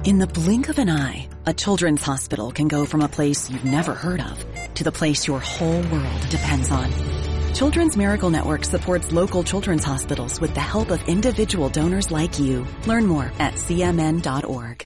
In the blink of an eye, a children's hospital can go from a place you've never heard of to the place your whole world depends on. Children's Miracle Network supports local children's hospitals with the help of individual donors like you. Learn more at cmn.org.